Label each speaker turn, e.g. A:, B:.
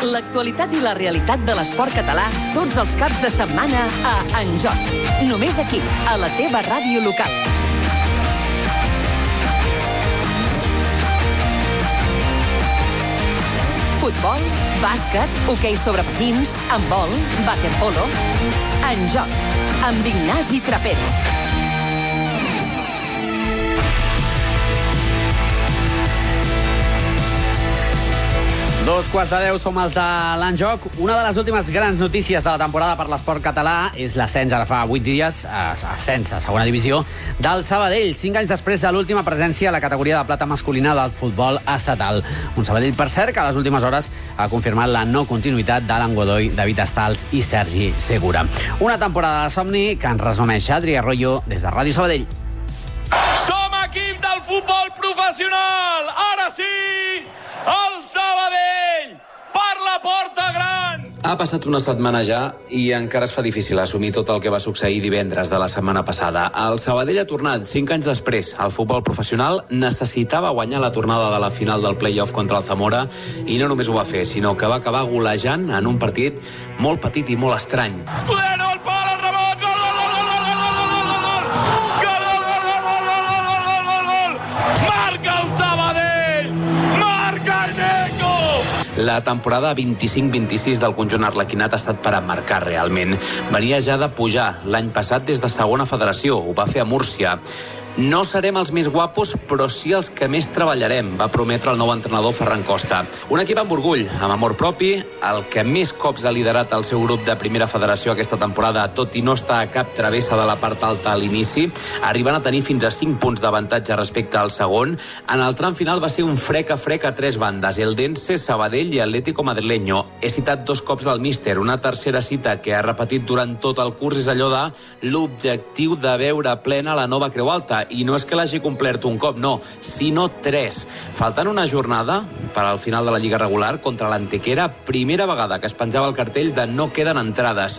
A: L'actualitat i la realitat de l'esport català tots els caps de setmana a En Joc. Només aquí, a la teva ràdio local. Futbol, bàsquet, hoquei sobre patins, handbol, waterpolo. En Joc, amb Ignasi Trapero.
B: Dos quarts de 10 som els de l'Enjoc. Una de les últimes grans notícies de la temporada per l'esport català és l'ascens, ara fa 8 dies, ascens a segona divisió, del Sabadell, 5 anys després de l'última presència a la categoria de plata masculina del futbol estatal. Un Sabadell, per cert, que a les últimes hores ha confirmat la no continuïtat d'Alan Godoy, David Estals i Sergi Segura. Una temporada de somni que ens resumeix Adri Arroyo des de Ràdio Sabadell.
C: Som equip del futbol professional! Ara sí! El Sabadell per la porta gran!
D: Ha passat una setmana ja i encara es fa difícil assumir tot el que va succeir divendres de la setmana passada. El Sabadell ha tornat 5 anys després al futbol professional, necessitava guanyar la tornada de la final del play-off contra el Zamora i no només ho va fer, sinó que va acabar golejant en un partit molt petit i molt estrany.
C: Escudero, el pal, el rebot, gol, gol, gol, gol, gol, gol, gol, gol, gol, gol, marca el Sabadell, marca el Neco.
D: La temporada 25-26 del conjunt arlequinat ha estat per emmarcar realment. Venia ja de pujar l'any passat des de segona federació, ho va fer a Múrcia. No serem els més guapos, però sí els que més treballarem, va prometre el nou entrenador Ferran Costa. Un equip amb orgull, amb amor propi, el que més cops ha liderat el seu grup de primera federació aquesta temporada, tot i no estar a cap travessa de la part alta a l'inici, arribant a tenir fins a 5 punts d'avantatge respecte al segon. En el tram final va ser un frec a 3 bandes, Eldense, Sabadell i Atlético Madrileño. He citat 2 cops del míster, una tercera cita que ha repetit durant tot el curs és allò de l'objectiu de veure plena la nova Creu Alta. I no és que l'hagi complert un cop, no, sinó 3. Faltant una jornada per al final de la Lliga regular contra l'Antequera, primera vegada que es penjava el cartell de no queden entrades.